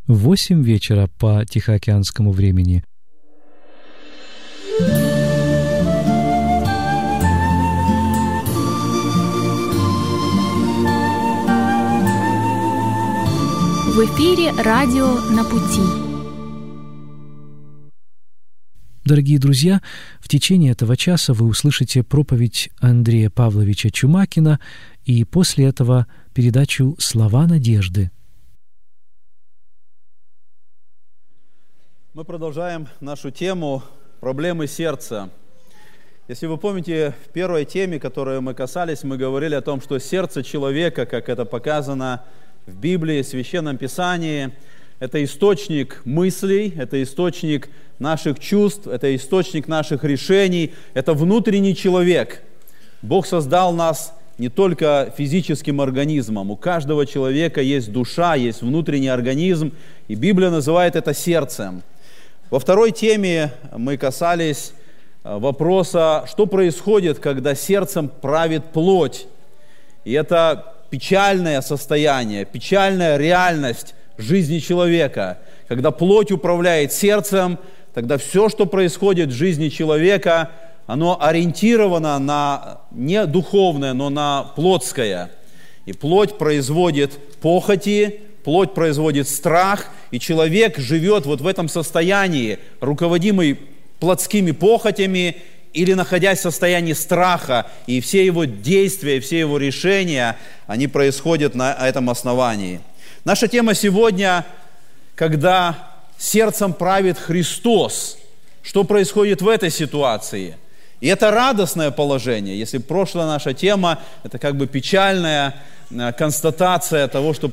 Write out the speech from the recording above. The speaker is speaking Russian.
в 8 вечера по Тихоокеанскому времени. В эфире радио «На пути». Дорогие друзья, в течение этого часа вы услышите проповедь Андрея Павловича Чумакина и после этого передачу «Слова надежды». Мы продолжаем нашу тему «Проблемы сердца». Если вы помните, в первой теме, которой мы касались, мы говорили о том, что сердце человека, как это показано в Библии, в Священном Писании, это источник мыслей, это источник наших чувств, это источник наших решений, это внутренний человек. Бог создал нас не только физическим организмом. У каждого человека есть душа, есть внутренний организм, и Библия называет это сердцем. Во второй теме мы касались вопроса, что происходит, когда сердцем правит плоть. И это печальное состояние, печальная реальность жизни человека. Когда плоть управляет сердцем, тогда все, что происходит в жизни человека, оно ориентировано на не духовное, но на плотское. И плоть производит похоти, плоть производит страх, и человек живет вот в этом состоянии, руководимый плотскими похотями или находясь в состоянии страха, и все его действия, все его решения, они происходят на этом основании. Наша тема сегодня, когда сердцем правит Христос. Что происходит в этой ситуации? И это радостное положение. Если прошлая наша тема, это как бы печальная констатация того, что